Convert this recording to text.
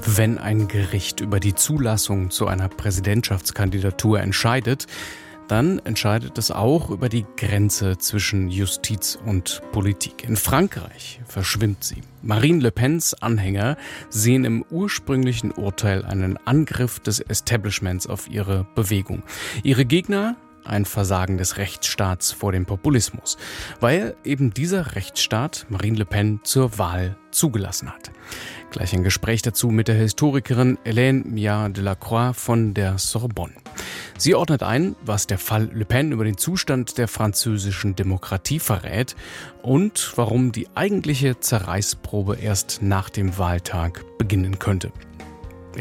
Wenn ein Gericht über die Zulassung zu einer Präsidentschaftskandidatur entscheidet, dann entscheidet es auch über die Grenze zwischen Justiz und Politik. In Frankreich verschwimmt sie. Marine Le Pens Anhänger sehen im ursprünglichen Urteil einen Angriff des Establishments auf ihre Bewegung. Ihre Gegner ein Versagen des Rechtsstaats vor dem Populismus, weil eben dieser Rechtsstaat Marine Le Pen zur Wahl zugelassen hat. Gleich ein Gespräch dazu mit der Historikerin Hélène Miard-Delacroix von der Sorbonne. Sie ordnet ein, was der Fall Le Pen über den Zustand der französischen Demokratie verrät und warum die eigentliche Zerreißprobe erst nach dem Wahltag beginnen könnte.